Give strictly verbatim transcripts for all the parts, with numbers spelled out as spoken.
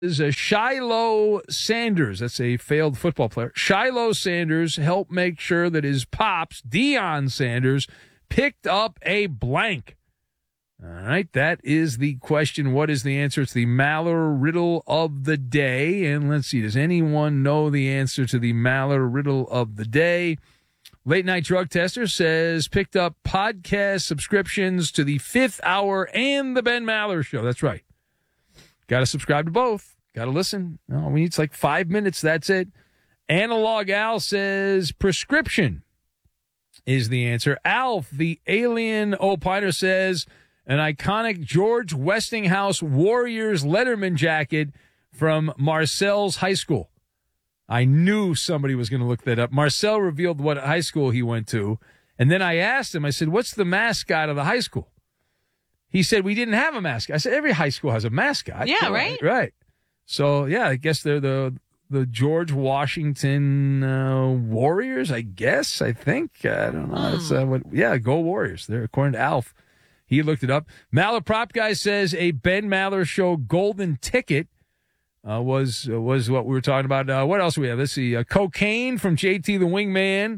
is a Shiloh Sanders. That's a failed football player. Shiloh Sanders helped make sure that his pops, Deion Sanders, picked up a blank. All right, that is the question. What is the answer? It's the Maller riddle of the day. And let's see, does anyone know the answer to the Maller riddle of the day? Late Night Drug Tester says picked up podcast subscriptions to the Fifth Hour and the Ben Maller Show. That's right. Got to subscribe to both. Got to listen. No, we need like five minutes. That's it. Analog Al says prescription is the answer. Alf, the alien opiner, says an iconic George Westinghouse Warriors Letterman jacket from Marcel's high school. I knew somebody was going to look that up. Marcel revealed what high school he went to. And then I asked him, I said, what's the mascot of the high school? He said, we didn't have a mascot. I said, every high school has a mascot. Yeah, right? Right. So, yeah, I guess they're the the George Washington uh, Warriors, I guess, I think. I don't know. Mm. That's, uh, what, yeah, go Warriors. They're according to Alf. He looked it up. Maller Prop Guy says a Ben Maller Show golden ticket uh, was uh, was what we were talking about. Uh, what else do we have? Let's see. Uh, cocaine from J T the Wingman.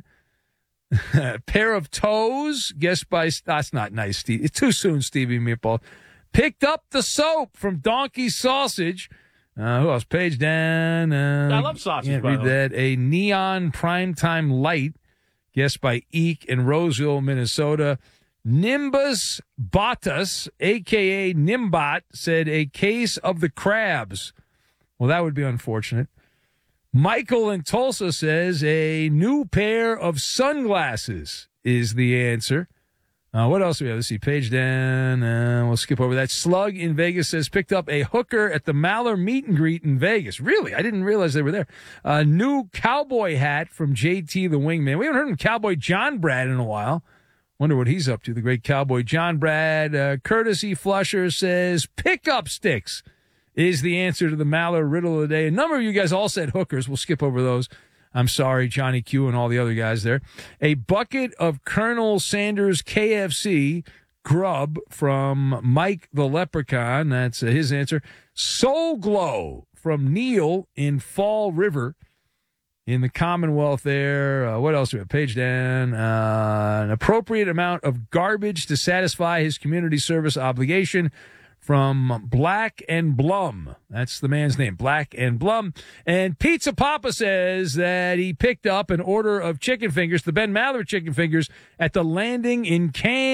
A pair of toes, guessed by, that's not nice, Steve. It's too soon, Stevie Meatball. Picked up the soap from Donkey Sausage. Uh, who else? Page down. Uh, I love sausage, can't by read the way. that. A neon primetime light, guessed by Eek in Roseville, Minnesota. Nimbus Bottas, a k a. Nimbot, said a case of the crabs. Well, that would be unfortunate. Michael in Tulsa says a new pair of sunglasses is the answer. Uh, what else do we have? Let's see. Page down. Uh, we'll skip over that. Slug in Vegas says picked up a hooker at the Maller meet and greet in Vegas. Really? I didn't realize they were there. A new cowboy hat from J T the Wingman. We haven't heard from Cowboy John Brad in a while. Wonder what he's up to, the great Cowboy John Brad. Uh, Courtesy Flusher says pickup sticks is the answer to the Maller riddle of the day. A number of you guys all said hookers. We'll skip over those. I'm sorry, Johnny Q and all the other guys there. A bucket of Colonel Sanders K F C grub from Mike the Leprechaun. That's uh, his answer. Soul Glow from Neil in Fall River in the Commonwealth there. Uh, what else do we have? Page down. Uh, an appropriate amount of garbage to satisfy his community service obligation from Black and Blum. That's the man's name, Black and Blum. And Pizza Papa says that he picked up an order of chicken fingers, the Ben Maller chicken fingers, at the landing in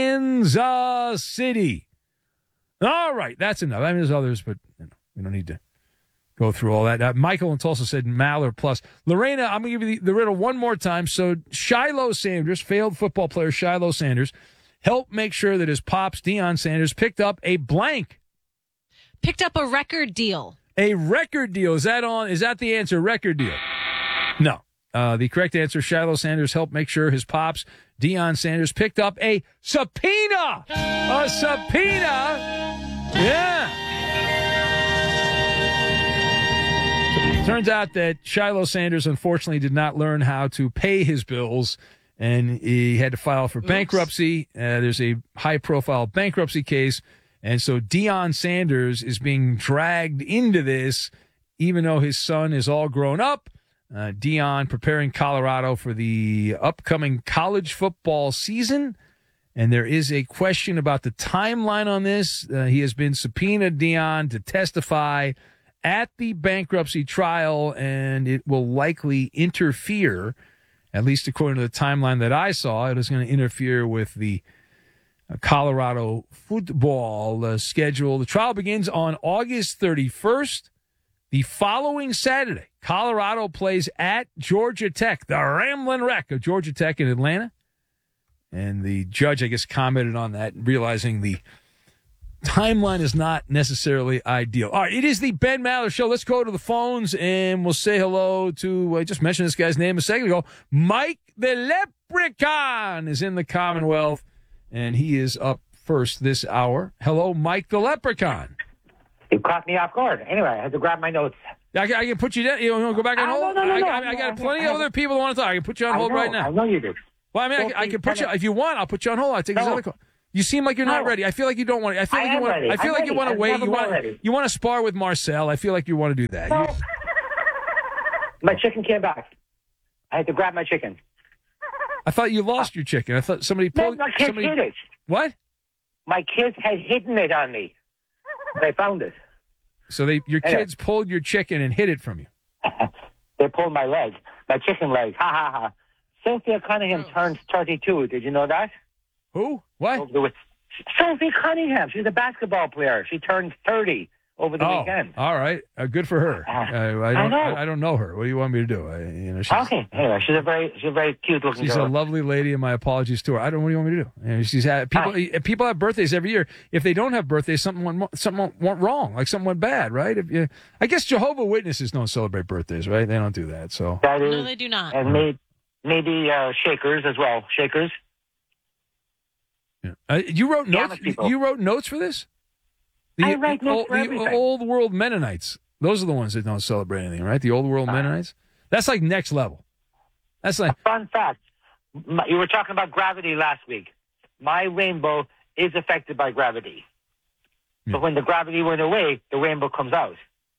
Kansas City. All right, that's enough. I mean, there's others, but you know, we don't need to go through all that. Uh, Michael in Tulsa said Maller plus. Lorena, I'm going to give you the, the riddle one more time. So Shiloh Sanders, failed football player Shiloh Sanders, helped make sure that his pops, Deion Sanders, picked up a blank. Picked up a record deal. A record deal. Is that on? Is that the answer? Record deal? No. Uh, the correct answer, Shiloh Sanders helped make sure his pops, Deion Sanders, picked up a subpoena. A subpoena. Yeah. Turns out that Shiloh Sanders, unfortunately, did not learn how to pay his bills, and he had to file for bankruptcy. Uh, there's a high-profile bankruptcy case. And so Deion Sanders is being dragged into this, even though his son is all grown up. Uh, Deion preparing Colorado for the upcoming college football season. And there is a question about the timeline on this. Uh, he has been subpoenaed, Deion, to testify at the bankruptcy trial, and it will likely interfere, at least according to the timeline that I saw, it is going to interfere with the Colorado football uh, schedule. The trial begins on August thirty-first. The following Saturday, Colorado plays at Georgia Tech, the Ramblin' Wreck of Georgia Tech in Atlanta. And the judge, I guess, commented on that, realizing the timeline is not necessarily ideal. All right, it is the Ben Maller Show. Let's go to the phones, and we'll say hello to, I just mentioned this guy's name a second ago, Mike the Leprechaun is in the Commonwealth. And he is up first this hour. Hello, Mike the Leprechaun. You caught me off guard. Anyway, I had to grab my notes. I can, I can put you down. You want to go back on Oh, hold? no, no, no, I, I, no, I got no, plenty I of other people that want to talk. I can put you on I hold know, right now. I know you do. Well, I mean, I, I can put you, if you want, I'll put you on hold. I'll take this No. other call. You seem like you're not No. ready. I feel like you don't want. I feel I like you am want. ready. I feel I'm like you ready. want to I'm wait. never You more want. ready. You want to spar with Marcel. I feel like you want to do that. No. You- My chicken came back. I had to grab my chicken. I thought you lost your chicken. I thought somebody No, pulled. my kids somebody, hid it. What? My kids had hidden it on me. They found it. So they, your Anyway. kids pulled your chicken and hid it from you. They pulled my leg, my chicken leg. Ha ha ha. Sophia Cunningham turned thirty-two. Did you know that? Who? What? Over the week- Sophie Cunningham. She's a basketball player. She turned thirty over the Oh, weekend. all right. Uh, good for her. Uh, Uh, I I don't. know. I, I don't know her. What do you want me to do? I, you know, she's, Okay. Anyway, she's a very, she's a very cute looking she's girl. a lovely lady, and my apologies to her. I don't. What do you want me to do? You know, she's had people. uh, People have birthdays every year. If they don't have birthdays, something went mo- something went- went wrong. Like something went bad, right? If you, I guess Jehovah Witnesses don't celebrate birthdays, right? They don't do that. So That is, No, they do not. and maybe, maybe uh, Shakers as well. Shakers. yeah. uh, you wrote Yeah, notes. people. You wrote notes for this. The, I write notes old, for the everything. old world Mennonites. Those are the ones that don't celebrate anything, right? The old world Uh, Mennonites. That's like next level. That's like Fun fact. My, you were talking about gravity last week. My rainbow is affected by gravity. Yeah. But when the gravity went away, the rainbow comes out.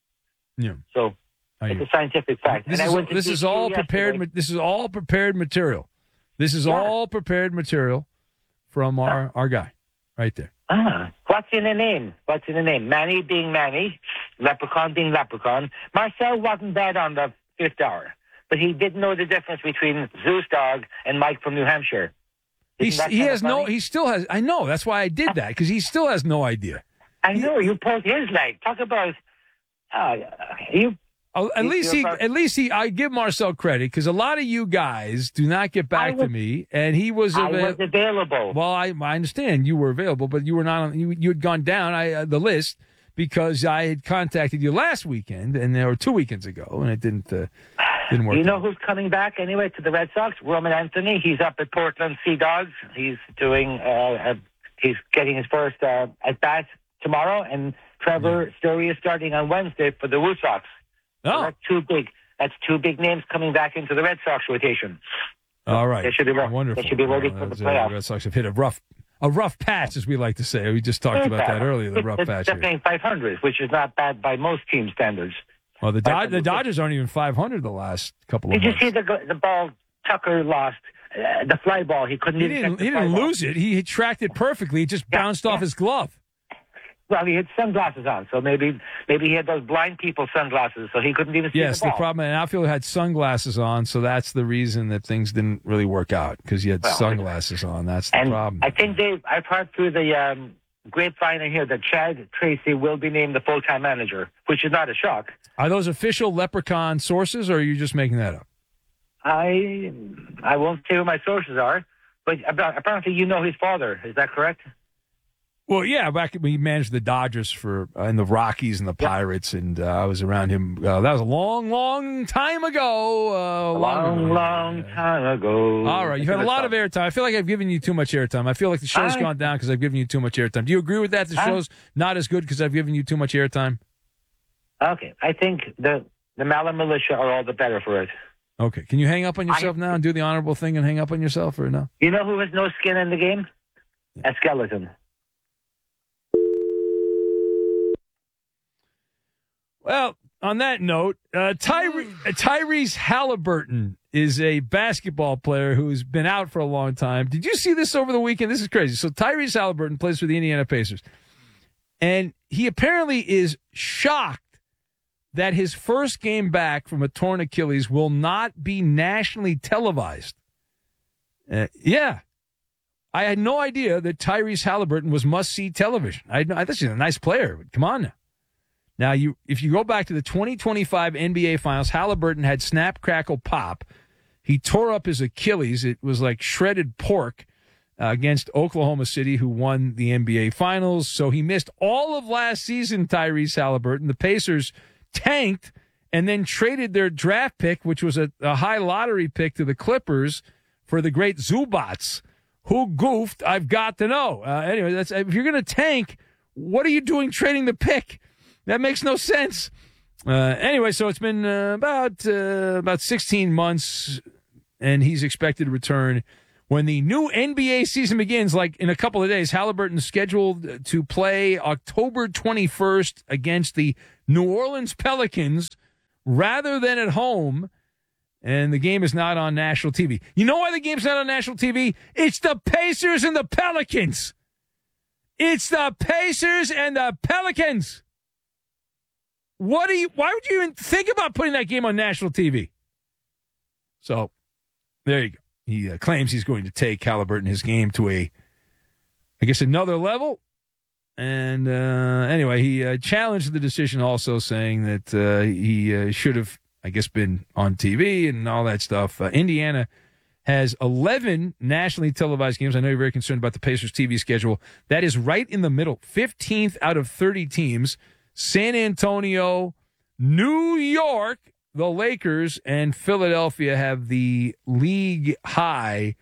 yeah. So I it's hear. a scientific fact. This and is I went to this is D C all yesterday. prepared. ma- This is all prepared material. This is Yeah. all prepared material from our our guy, right there. Ah, what's in the name? What's in the name? Manny being Manny, Leprechaun being Leprechaun. Marcel wasn't bad on the fifth hour, but he didn't know the difference between Zeus Dog and Mike from New Hampshire. He's, Isn't that he kinda has no. funny? He still has. I know. That's why I did that because he still has no idea. I know, you pulled his leg. Talk about, uh, you, Oh, at He's least still he. about- At least he. I give Marcel credit because a lot of you guys do not get back I to was- me, and he was. I ava- was available. Well, I, I understand you were available, but you were not on. You, you had gone down I, uh, the list because I had contacted you last weekend, and there were two weekends ago, and it didn't uh, didn't work. You know who's coming back anyway to the Red Sox? Roman Anthony. He's up at Portland Sea Dogs. He's doing, uh, uh, he's getting his first uh, at bat tomorrow, and Trevor Story is starting on Wednesday for the Woo Sox. So Oh, that's two big. That's two big names coming back into the Red Sox rotation. all right. They should be re- Wonderful. they should be ready Well, for the that's, uh, playoffs. Red Sox have hit a rough a rough patch, as we like to say. We just talked about that earlier. The rough They're patch. They're Here. playing five hundred, which is not bad by most team standards. Well, the, five Dod- the hundred. Dodgers aren't even five hundred the last couple of Did you months. see the the ball Tucker lost? Uh, the fly ball. He couldn't He even didn't. catch the He fly didn't ball. lose it. He tracked it perfectly. It just Yeah, bounced off yeah. his glove. Well, he had sunglasses on, so maybe maybe he had those blind people sunglasses, so he couldn't even see Yes, the the ball. problem. And outfielder had sunglasses on, so that's the reason that things didn't really work out because he had Well, sunglasses on. That's the And problem. I think Dave, I've heard through the um, grapevine in here that Chad Tracy will be named the full-time manager, which is not a shock. Are those official Leprechaun sources, or are you just making that up? I I won't say who my sources are, but about, apparently you know his father. Is that correct? Well, yeah, back when he managed the Dodgers for uh, and the Rockies and the Pirates, and uh, I was around him. Uh, that was a long, long time ago. Uh, A long, long time ago. All right, you've had a lot of airtime. I feel like I've given you too much airtime. I feel like the show's I- gone down because I've given you too much airtime. Do you agree with that? The I- show's not as good because I've given you too much airtime. Okay, I think the the Malin militia are all the better for it. Okay, can you hang up on yourself now and do the honorable thing and hang up on yourself, or no? You know who has no skin in the game? A skeleton. Well, on that note, uh, Tyre- uh, Tyrese Halliburton is a basketball player who's been out for a long time. Did you see this over the weekend? This is crazy. So Tyrese Halliburton plays for the Indiana Pacers, and he apparently is shocked that his first game back from a torn Achilles will not be nationally televised. Uh, yeah. I had no idea that Tyrese Halliburton was must-see television. I, I thought he's a nice player, but come on now. Now, you if you go back to the twenty twenty-five N B A Finals, Halliburton had snap, crackle, pop. He tore up his Achilles. It was like shredded pork uh, against Oklahoma City, who won the N B A Finals. So he missed all of last season, Tyrese Halliburton. The Pacers tanked and then traded their draft pick, which was a, a high lottery pick, to the Clippers for the great Zubats. Who goofed? I've got to know. Uh, anyway, that's if you're going to tank, what are you doing trading the pick? That makes no sense. Uh, anyway, so it's been uh, about uh, about sixteen months, and he's expected to return When the new N B A season begins, like in a couple of days, Halliburton's scheduled to play October twenty-first against the New Orleans Pelicans rather than at home, and the game is not on national T V. You know why the game's not on national T V? It's the Pacers and the Pelicans. It's the Pacers and the Pelicans. What do you? Why would you even think about putting that game on national T V? So, there you go. He uh, claims he's going to take Halliburton, his game, to a, I guess, another level. And uh, anyway, he uh, challenged the decision also, saying that uh, he uh, should have, I guess, been on T V and all that stuff. Uh, Indiana has eleven nationally televised games. I know you're very concerned about the Pacers' T V schedule. That is right in the middle, fifteenth out of thirty teams. San Antonio, New York, the Lakers, and Philadelphia have the league high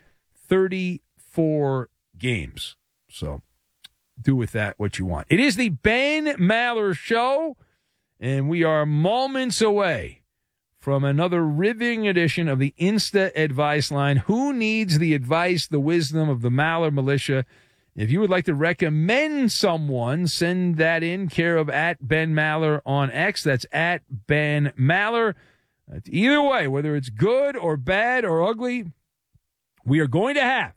thirty-four games. So do with that what you want. It is the Ben Maller Show, and we are moments away from another riveting edition of the Insta Advice Line. Who needs the advice, the wisdom of the Maller Militia? If you would like to recommend someone, send that in, care of at Ben Maller on X. That's at Ben Maller. Either way, whether it's good or bad or ugly, we are going to have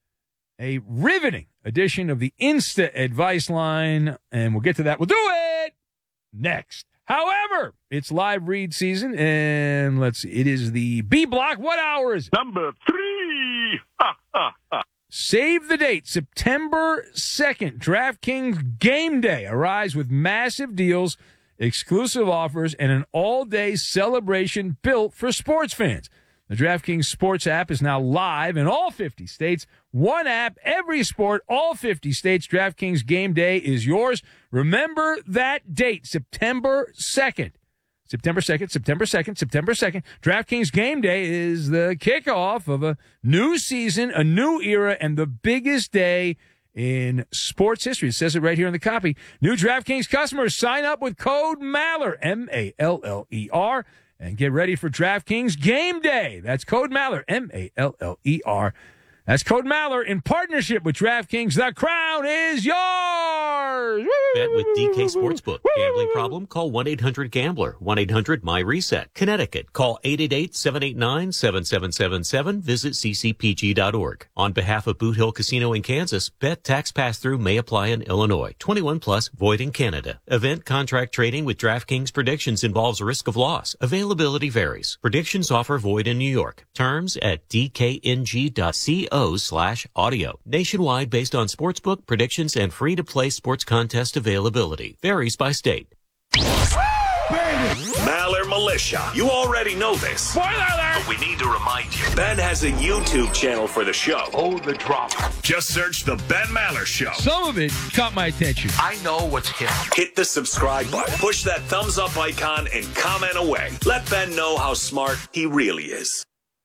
a riveting edition of the Insta Advice Line, and we'll get to that. We'll do it next. However, it's live read season, and let's see, it is the B block. What hour is it? Number three. Ha, ha, ha. Save the date, September second. DraftKings Game Day arrives with massive deals, exclusive offers, and an all-day celebration built for sports fans. The DraftKings Sports app is now live in all fifty states. One app, every sport, all fifty states. DraftKings Game Day is yours. Remember that date, September second. September second, September second, September second. DraftKings Game Day is the kickoff of a new season, a new era, and the biggest day in sports history. It says it right here in the copy. New DraftKings customers sign up with code Maller, M A L L E R, and get ready for DraftKings Game Day. That's code Maller, M A L L E R. That's code Maller in partnership with DraftKings. The crown is yours. Bet with D K Sportsbook. Gambling problem? Call one eight hundred gambler. one eight hundred my reset. Connecticut. Call eight eight eight, seven eight nine, seven seven seven seven. Visit c c p g dot org. On behalf of Boot Hill Casino in Kansas, bet tax pass-through may apply in Illinois. twenty-one plus, void in Canada. Event contract trading with DraftKings predictions involves risk of loss. Availability varies. Predictions offer void in New York. Terms at d k n g dot co slash audio. Nationwide based on sportsbook predictions and free-to-play sports contest availability. Varies by state. Maller Militia. You already know this. Spoiler alert! But we need to remind you. Ben has a YouTube channel for the show. Oh, the drop. Just search The Ben Maller Show. Some of it caught my attention. I know what's hip. Hit the subscribe button. Push that thumbs up icon and comment away. Let Ben know how smart he really is.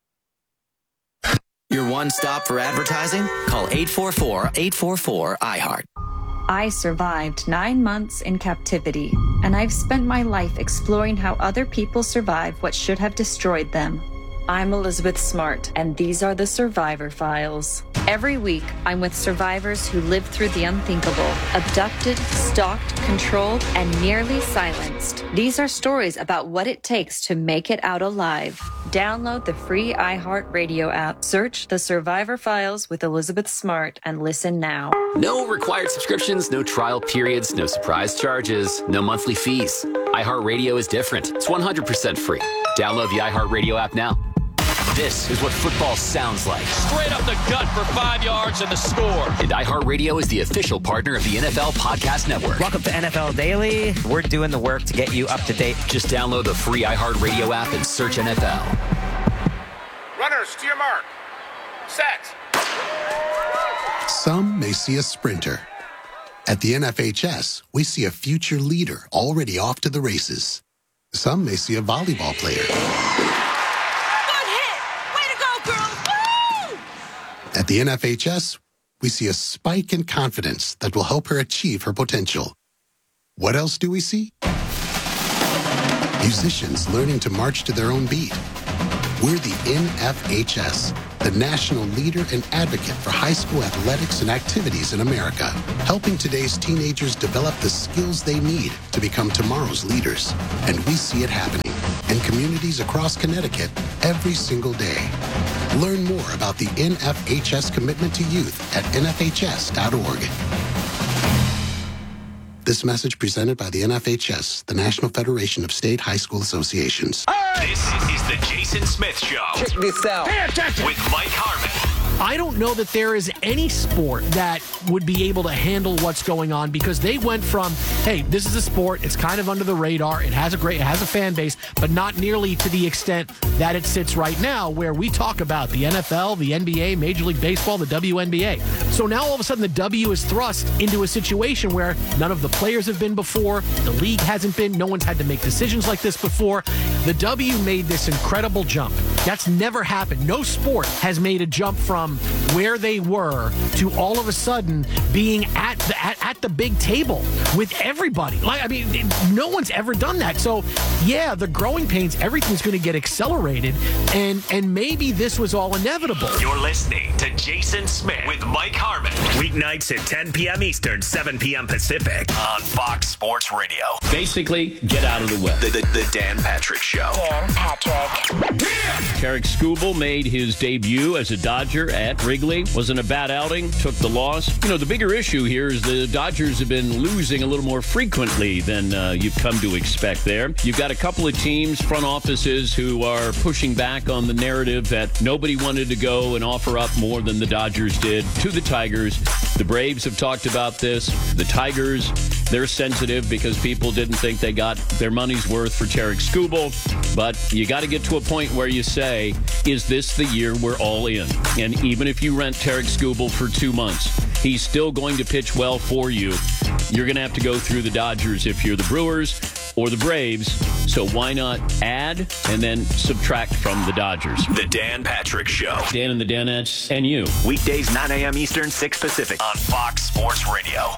Your one stop for advertising? Call eight four four, eight four four, I heart. I survived nine months in captivity, and I've spent my life exploring how other people survive what should have destroyed them. I'm Elizabeth Smart, and these are the Survivor Files. Every week, I'm with survivors who lived through the unthinkable, abducted, stalked, controlled, and nearly silenced. These are stories about what it takes to make it out alive. Download the free iHeartRadio app, search The Survivor Files with Elizabeth Smart, and listen now. No required subscriptions, no trial periods, no surprise charges, no monthly fees. iHeartRadio is different. It's one hundred percent free. Download the iHeartRadio app now. This is what football sounds like. Straight up the gut for five yards and the score. And iHeartRadio is the official partner of the N F L Podcast Network. Welcome to N F L Daily. We're doing the work to get you up to date. Just download the free iHeartRadio app and search N F L. Runners, to your mark. Set. Some may see a sprinter. At the N F H S, we see a future leader already off to the races. Some may see a volleyball player. At the N F H S, we see a spike in confidence that will help her achieve her potential. What else do we see? Musicians learning to march to their own beat. We're the N F H S, the national leader and advocate for high school athletics and activities in America, helping today's teenagers develop the skills they need to become tomorrow's leaders. And we see it happening in communities across Connecticut every single day. Learn more about the N F H S commitment to youth at N F H S dot org. This message presented by the N F H S, the National Federation of State High School Associations. This is the Jason Smith Show. Check this out. Pay attention. With Mike Harmon. I don't know that there is any sport that would be able to handle what's going on, because they went from, hey, this is a sport, it's kind of under the radar, it has a great, it has a fan base, but not nearly to the extent that it sits right now, where we talk about the N F L, the N B A, Major League Baseball, the W N B A. So now all of a sudden the W is thrust into a situation where none of the players have been before, the league hasn't been, no one's had to make decisions like this before. The W made this incredible jump. That's never happened. No sport has made a jump from where they were to all of a sudden being at the at, at the big table with everybody. Like, I mean, no one's ever done that. So, yeah, the growing pains, everything's going to get accelerated, and and maybe this was all inevitable. You're listening to Jason Smith with Mike Harmon. Weeknights at ten p.m. Eastern, seven p.m. Pacific on Fox Sports Radio. Basically, get out of the way. The, the, the Dan Patrick Show. Dan Patrick. Tarik Skubal made his debut as a Dodger at Wrigley. Wasn't a bad outing, took the loss. You know, the bigger issue here is the Dodgers have been losing a little more frequently than uh, you've come to expect there. You've got a couple of teams, front offices, who are pushing back on the narrative that nobody wanted to go and offer up more than the Dodgers did to the Tigers. The Braves have talked about this. The Tigers, they're sensitive because people didn't think they got their money's worth for Tarik Skubal. But you got to get to a point where you say, is this the year we're all in? And even if you rent Tarik Skubal for two months, he's still going to pitch well for you. You're going to have to go through the Dodgers if you're the Brewers or the Braves. So why not add and then subtract from the Dodgers? The Dan Patrick Show. Dan and the Danettes and you. Weekdays, nine a.m. Eastern, six Pacific on Fox Sports Radio.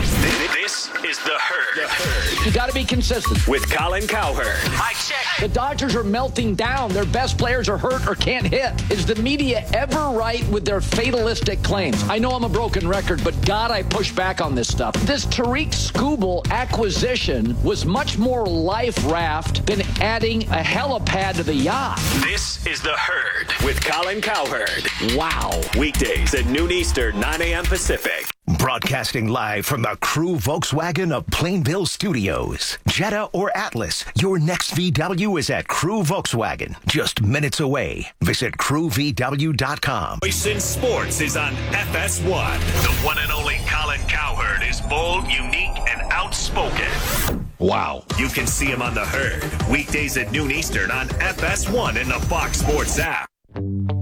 This is The Herd. The Herd. You got to be consistent. With Colin Cowherd. I check. The Dodgers are melting down. Their best players are hurt or can't hit. Is the media ever right with their fatalistic claims? I know I'm a broken record, but God, I push back on this stuff. This Tarik Skubal acquisition was much more life raft than adding a helipad to the yacht. This is The Herd with Colin Cowherd. Wow. Weekdays at noon Eastern, nine a.m. Pacific. Broadcasting live from the Crew Volkswagen of Plainville Studios. Jetta or Atlas, your next V W is at Crew Volkswagen, just minutes away. Visit crew v w dot com. Voice in Sports is on F S one. The one and only Colin Cowherd is bold, unique, and outspoken. Wow. You can see him on The Herd, weekdays at noon Eastern on F S one and the Fox Sports app.